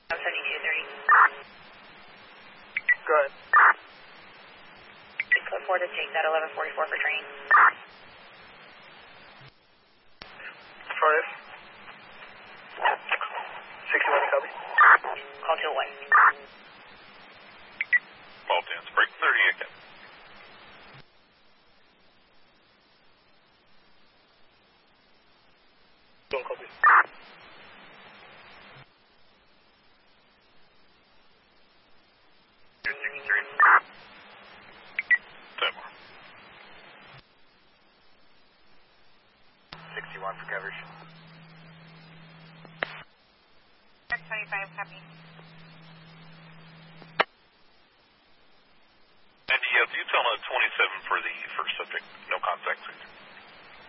I'm 7230. Good. Code 4 to take that 1144 for train. Affirmative. 61 copy. Call 201. Baltans, break 30 again. Don't copy. 61 for coverage. X25, copy. And do you tell 27 for the first subject, no contact, please?